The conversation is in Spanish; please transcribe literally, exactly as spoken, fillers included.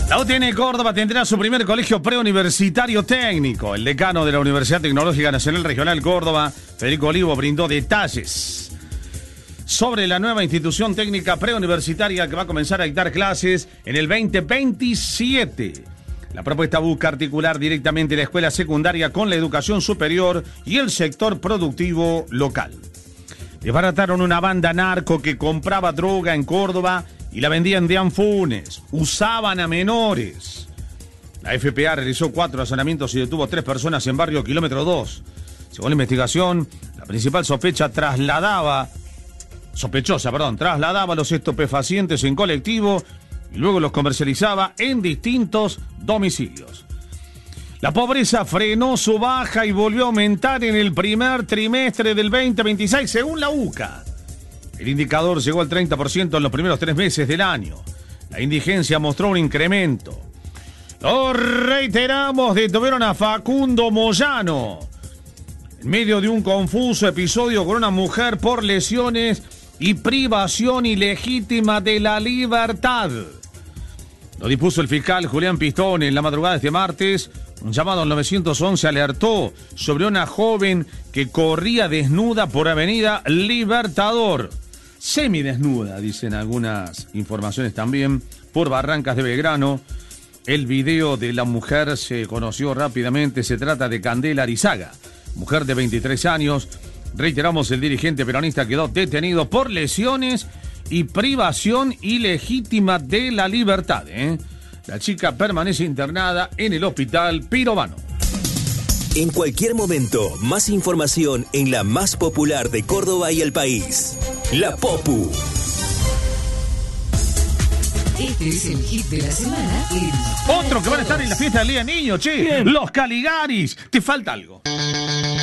La U T N Córdoba tendrá su primer colegio preuniversitario técnico. El decano de la Universidad Tecnológica Nacional Regional Córdoba, Federico Olivo, brindó detalles sobre la nueva institución técnica preuniversitaria que va a comenzar a dictar clases en el veinte veintisiete. La propuesta busca articular directamente la escuela secundaria con la educación superior y el sector productivo local. Desbarataron una banda narco que compraba droga en Córdoba y la vendían de Anfunes. Usaban a menores. La F P A realizó cuatro allanamientos y detuvo tres personas en barrio Kilómetro dos. Según la investigación, la principal sospecha trasladaba, sospechosa, perdón, trasladaba los estupefacientes en colectivo y luego los comercializaba en distintos domicilios. La pobreza frenó su baja y volvió a aumentar en el primer trimestre del veinte veintiséis, según la U C A. El indicador llegó al treinta por ciento en los primeros tres meses del año. La indigencia mostró un incremento. Lo reiteramos, detuvieron a Facundo Moyano en medio de un confuso episodio con una mujer por lesiones y privación ilegítima de la libertad. Lo dispuso el fiscal Julián Pistón en la madrugada de este martes. Un llamado al nueve once alertó sobre una joven que corría desnuda por Avenida Libertador. Semidesnuda, dicen algunas informaciones también, por Barrancas de Belgrano. El video de la mujer se conoció rápidamente. Se trata de Candela Arizaga, mujer de veintitrés años. Reiteramos, el dirigente peronista quedó detenido por lesiones y privación ilegítima de la libertad, ¿eh? La chica permanece internada en el hospital Pirovano. En cualquier momento, más información en la más popular de Córdoba y el país. La Popu. Este es el hit de la semana. El... Otro que van a estar en la fiesta del Día del Niño, che. Bien. Los Caligaris. Te falta algo.